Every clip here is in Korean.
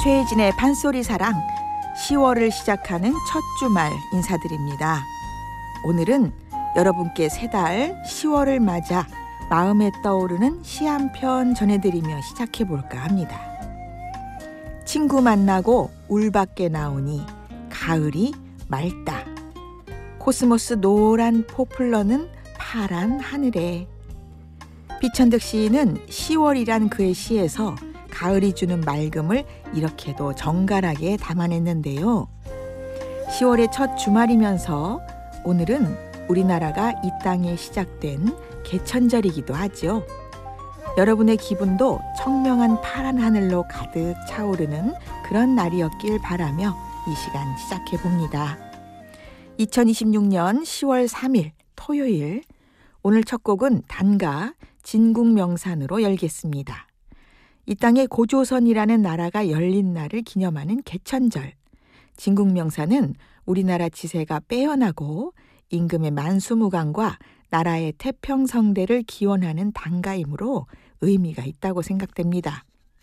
최혜진의 판소리 사랑 10월을 시작하는 첫 주말 인사드립니다. 오늘은 여러분께 새 달 10월을 맞아 마음에 떠오르는 시 한 편 전해드리며 시작해볼까 합니다. 친구 만나고 울밖에 나오니 가을이 맑다. 코스모스 노란 포플러는 파란 하늘에. 비천득 시인은 10월이란 그의 시에서 가을이 주는 맑음을 이렇게도 정갈하게 담아냈는데요. 10월의 첫 주말이면서 오늘은 우리나라가 이 땅에 시작된 개천절이기도 하죠. 여러분의 기분도 청명한 파란 하늘로 가득 차오르는 그런 날이었길 바라며 이 시간 시작해봅니다. 2026년 10월 3일 토요일, 오늘 첫 곡은 단가 진국명산으로 열겠습니다. 이 땅에 고조선이라는 나라가 열린 날을 기념하는 개천절. 진국명산은 우리나라 지세가 빼어나고 임금의 만수무강과 나라의 태평성대를 기원하는 단가이므로 의미가 있다고 생각됩니다.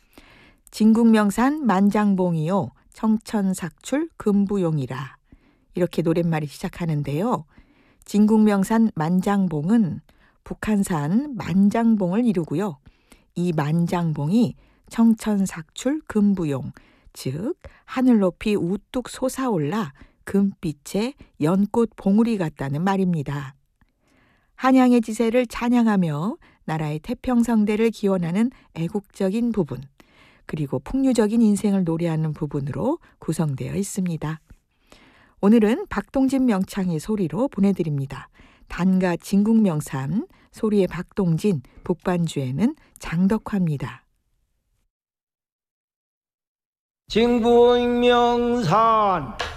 진국명산 만장봉이요 청천삭출 금부용이라, 이렇게 노랫말이 시작하는데요. 진국명산 만장봉은 북한산 만장봉을 이루고요. 이 만장봉이 청천삭출 금부용, 즉 하늘 높이 우뚝 솟아올라 금빛의 연꽃 봉우리 같다는 말입니다. 한양의 지세를 찬양하며 나라의 태평성대를 기원하는 애국적인 부분, 그리고 풍류적인 인생을 노래하는 부분으로 구성되어 있습니다. 오늘은 박동진 명창의 소리로 보내드립니다. 단가 진국명산, 소리의 박동진, 북반주에는 장덕화입니다. 진국명산